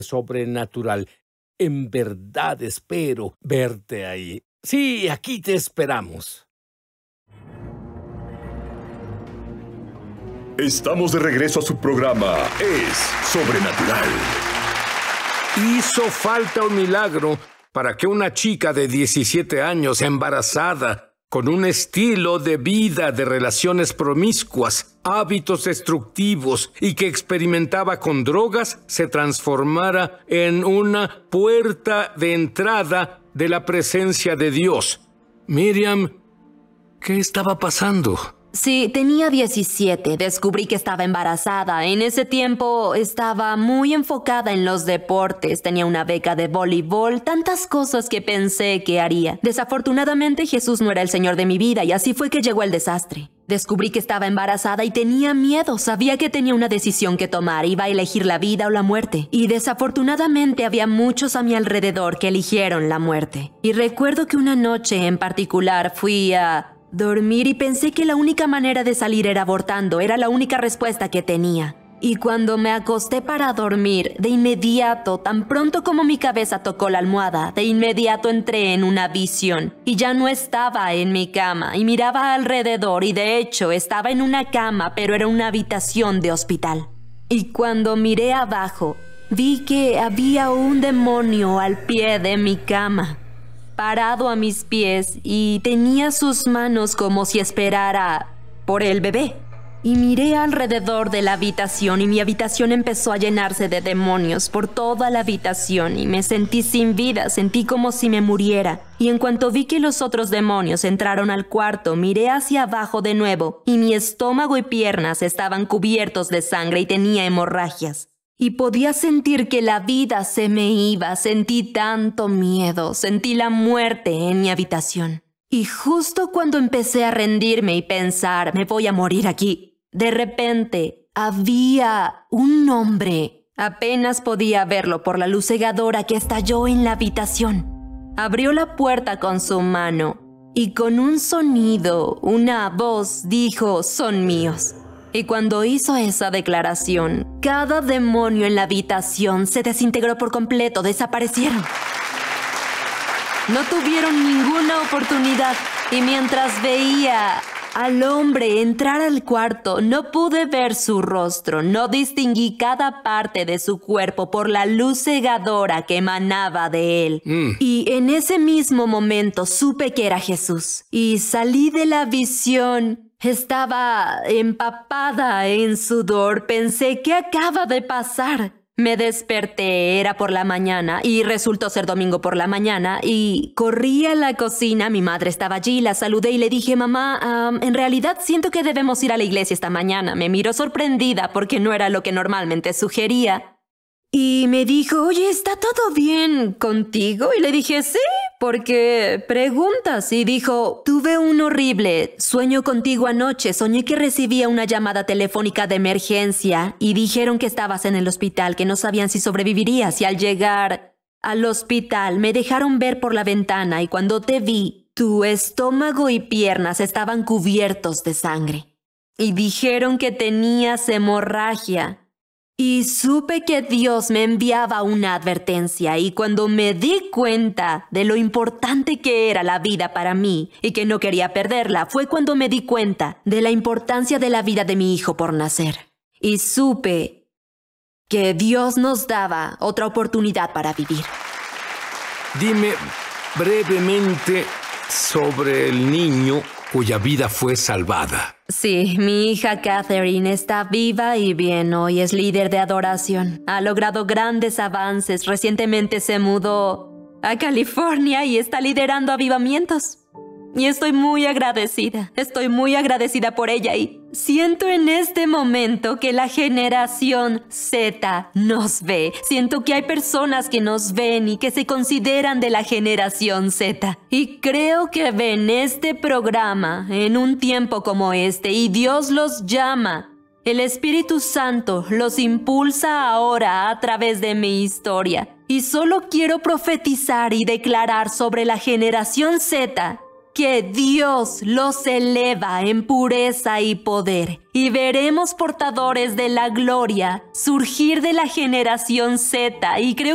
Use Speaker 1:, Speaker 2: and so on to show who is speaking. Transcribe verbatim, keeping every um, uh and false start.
Speaker 1: sobrenatural. En verdad espero verte ahí. Sí, aquí te esperamos.
Speaker 2: Estamos de regreso a su programa Es Sobrenatural.
Speaker 1: Hizo falta un milagro para que una chica de diecisiete años, embarazada, con un estilo de vida de relaciones promiscuas, hábitos destructivos y que experimentaba con drogas, se transformara en una puerta de entrada de la presencia de Dios. Miriam, ¿qué estaba pasando?
Speaker 3: Sí, tenía diecisiete. Descubrí que estaba embarazada. En ese tiempo estaba muy enfocada en los deportes. Tenía una beca de voleibol, tantas cosas que pensé que haría. Desafortunadamente, Jesús no era el Señor de mi vida y así fue que llegó el desastre. Descubrí que estaba embarazada y tenía miedo. Sabía que tenía una decisión que tomar. Iba a elegir la vida o la muerte. Y desafortunadamente había muchos a mi alrededor que eligieron la muerte. Y recuerdo que una noche en particular fui a dormir y pensé que la única manera de salir era abortando. Era la única respuesta que tenía. Y cuando me acosté para dormir, de inmediato, tan pronto como mi cabeza tocó la almohada, de inmediato entré en una visión. Y ya no estaba en mi cama, y miraba alrededor, y de hecho estaba en una cama, pero era una habitación de hospital. Y cuando miré abajo, vi que había un demonio al pie de mi cama, parado a mis pies, y tenía sus manos como si esperara por el bebé. Y miré alrededor de la habitación y mi habitación empezó a llenarse de demonios por toda la habitación y me sentí sin vida, sentí como si me muriera. Y en cuanto vi que los otros demonios entraron al cuarto, miré hacia abajo de nuevo y mi estómago y piernas estaban cubiertos de sangre y tenía hemorragias. Y podía sentir que la vida se me iba, sentí tanto miedo, sentí la muerte en mi habitación. Y justo cuando empecé a rendirme y pensar, me voy a morir aquí, de repente había un hombre. Apenas podía verlo por la luz cegadora que estalló en la habitación. Abrió la puerta con su mano y con un sonido, una voz dijo, son míos. Y cuando hizo esa declaración, cada demonio en la habitación se desintegró por completo, desaparecieron. No tuvieron ninguna oportunidad y mientras veía al hombre entrar al cuarto, no pude ver su rostro, no distinguí cada parte de su cuerpo por la luz cegadora que emanaba de él. Mm. Y en ese mismo momento supe que era Jesús y salí de la visión. Estaba empapada en sudor, pensé, ¿qué acaba de pasar? Me desperté, era por la mañana y resultó ser domingo por la mañana y corrí a la cocina, mi madre estaba allí, la saludé y le dije, mamá, um, en realidad siento que debemos ir a la iglesia esta mañana. Me miró sorprendida porque no era lo que normalmente sugería y me dijo, oye, ¿está todo bien contigo? Y le dije, sí, porque preguntas. Y dijo, tuve un horrible sueño contigo anoche. Soñé que recibía una llamada telefónica de emergencia y dijeron que estabas en el hospital, que no sabían si sobrevivirías. Y al llegar al hospital me dejaron ver por la ventana y cuando te vi, tu estómago y piernas estaban cubiertos de sangre. Y dijeron que tenías hemorragia. Y supe que Dios me enviaba una advertencia y cuando me di cuenta de lo importante que era la vida para mí y que no quería perderla, fue cuando me di cuenta de la importancia de la vida de mi hijo por nacer. Y supe que Dios nos daba otra oportunidad para vivir.
Speaker 1: Dime brevemente sobre el niño cuya vida fue salvada.
Speaker 3: Sí, mi hija Catherine está viva y bien hoy, es líder de adoración. Ha logrado grandes avances, recientemente se mudó a California y está liderando avivamientos. Y estoy muy agradecida, estoy muy agradecida por ella y siento en este momento que la generación Z nos ve. Siento que hay personas que nos ven y que se consideran de la generación Z. Y creo que ven este programa en un tiempo como este y Dios los llama. El Espíritu Santo los impulsa ahora a través de mi historia. Y solo quiero profetizar y declarar sobre la generación Z que Dios los eleva en pureza y poder, y veremos portadores de la gloria surgir de la generación Z, y creo